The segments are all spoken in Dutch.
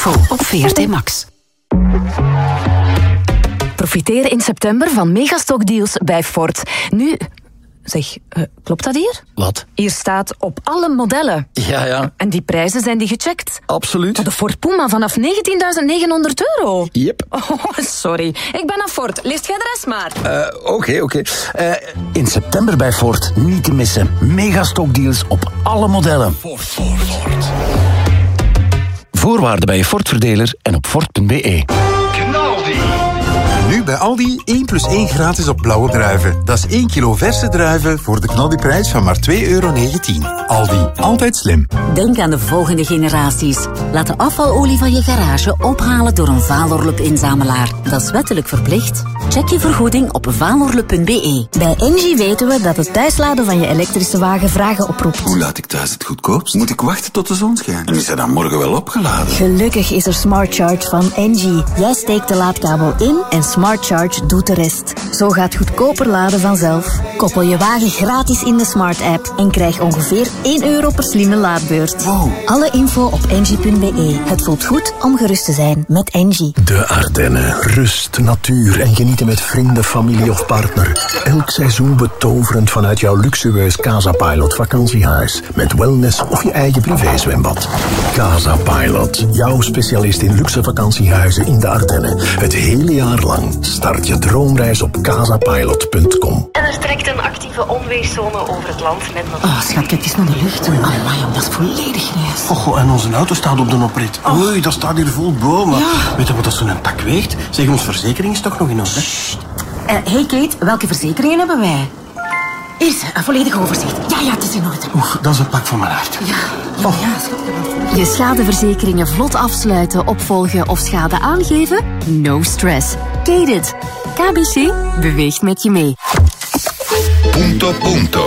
info op VRT Max. Profiteer in september van megastockdeals bij Ford. Nu... Zeg, klopt dat hier? Wat? Hier staat op alle modellen. Ja. En die prijzen zijn die gecheckt? Absoluut. De Ford Puma vanaf €19.900. Yep. Oh, sorry. Ik ben aan Ford. Leest jij de rest maar. Oké. In september bij Ford niet te missen. Megastockdeals op alle modellen. Ford. Voorwaarden bij je Ford-verdeler en op Ford.be. Knaldi. Nu bij Aldi 1 + 1 gratis op blauwe druiven. Dat is 1 kilo verse druiven voor de knaldiprijs van maar €2,19. Aldi, altijd slim. Denk aan de volgende generaties. Laat de afvalolie van je garage ophalen door een Valorlup-inzamelaar. Dat is wettelijk verplicht. Check je vergoeding op valorlup.be. Bij Engie weten we dat het thuisladen van je elektrische wagen vragen oproept. Hoe laat ik thuis het goedkoopst? Moet ik wachten tot de zon schijnt? En is hij dan morgen wel opgeladen? Gelukkig is er Smart Charge van Engie. Jij steekt de laadkabel in en Smart Charge doet de rest. Zo gaat goedkoper laden vanzelf. Koppel je wagen gratis in de Smart app en krijg ongeveer €1 per slimme laadbeurt. Wow. Alle info op engie.be. Het voelt goed om gerust te zijn met Engie. De Ardennen. Rust, natuur en genieten met vrienden, familie of partner. Elk seizoen betoverend vanuit jouw luxueus Casa Pilot vakantiehuis. Met wellness of je eigen privézwembad. Casa Pilot. Jouw specialist in luxe vakantiehuizen in de Ardennen. Het hele jaar lang. Start je droomreis op casapilot.com. En er trekt een actieve onweerszone over het land met nog... Oh, schat, kijk eens naar de lucht. Amai, dat is volledig grijs. Oh, en onze auto staat op de oprit. Oei, dat staat hier vol bomen. Ja. Weet je wat dat zo'n tak weegt? Zeg, onze verzekering is toch nog in orde? Hey Kate, welke verzekeringen hebben wij? Hier is een volledig overzicht. Ja, het is in orde. Oeh, dat is een pak van mijn hart. Ja, schat. Je schadeverzekeringen vlot afsluiten, opvolgen of schade aangeven? No stress. Kate. KBC beweegt met je mee. Punto.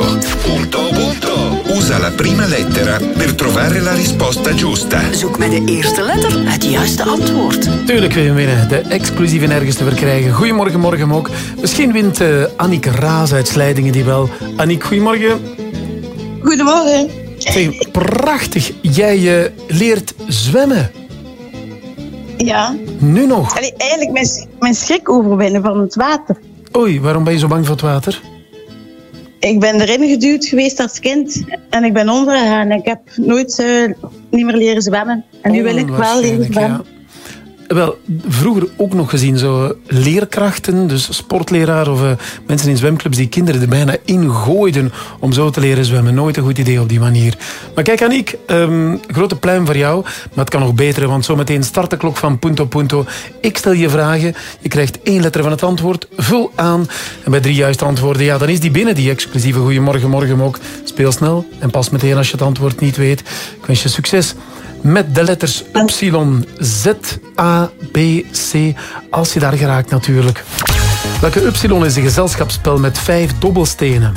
Usa la prima lettera per trovare la risposta giusta. Zoek met de eerste letter het juiste antwoord. Tuurlijk wil je winnen. De exclusieve nergens te verkrijgen. Goedemorgen, morgen ook. Misschien wint Annick Raas uit Slijdingen die wel. Annick, goedemorgen. Goedemorgen. Zeg, prachtig. Jij leert zwemmen. Ja. Nu nog? Allee, eigenlijk mijn schrik overwinnen van het water. Oei, waarom ben je zo bang voor het water? Ik ben erin geduwd geweest als kind en ik ben ondergegaan. Ik heb nooit niet meer leren zwemmen. En nu wil ik wel leren zwemmen. Ja. Wel, vroeger ook nog gezien zo leerkrachten, dus sportleraar of mensen in zwemclubs die kinderen er bijna in gooiden om zo te leren zwemmen. Nooit een goed idee op die manier. Maar kijk Annick, grote pluim voor jou, maar het kan nog beter, want zometeen start de klok van Punto. Ik stel je vragen, je krijgt 1 letter van het antwoord, vul aan. En bij 3 juiste antwoorden, ja, dan is die binnen, die exclusieve goeiemorgen, morgen ook. Speel snel en pas meteen als je het antwoord niet weet. Ik wens je succes. Met de letters Y, Z, A, B, C. Als je daar geraakt natuurlijk. Welke Y is een gezelschapsspel met 5 dobbelstenen?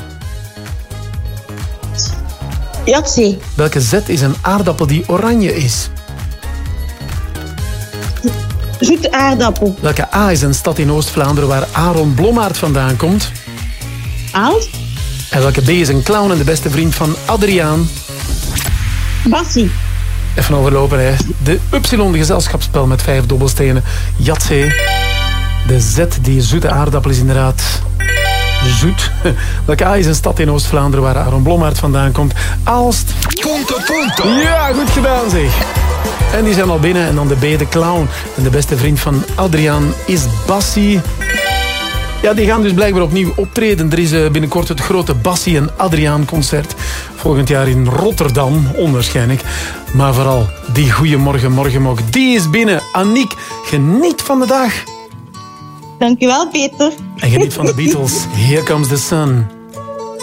Yahtzee. Welke Z is een aardappel die oranje is? Zoete aardappel. Welke A is een stad in Oost-Vlaanderen waar Aaron Blommaert vandaan komt? Aalst. En welke B is een clown en de beste vriend van Adriaan? Bassie. Even overlopen, hè. De Y, gezelschapsspel met 5 dobbelstenen. Yahtzee. De Z, die zoete aardappel, is inderdaad zoet. Welke A is een stad in Oost-Vlaanderen waar Aaron Blommaert vandaan komt? Aalst. Punto. Ja, goed gedaan, zeg. En die zijn al binnen. En dan de B, de clown. En de beste vriend van Adriaan is Bassie. Ja, die gaan dus blijkbaar opnieuw optreden. Er is binnenkort het grote Bassie en Adriaan concert. Volgend jaar in Rotterdam, onwaarschijnlijk. Maar vooral die goeiemorgen, morgen ook. Die is binnen. Annick, geniet van de dag. Dankjewel, Peter. En geniet van de Beatles. Here Comes the Sun.